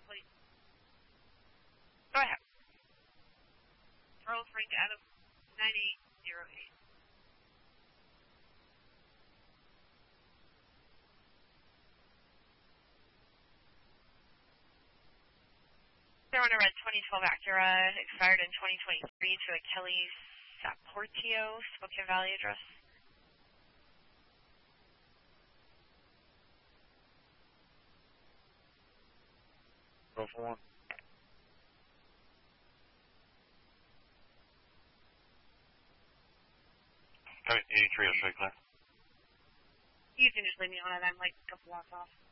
please. Go ahead. Charles Frank Adam 9808. On a red 2012 Acura, expired in 2023 to a Kelly Saportio, Spokane Valley address. Go for one. Okay, 83 is straight clear. You can just leave me on it. I'm like a couple blocks off.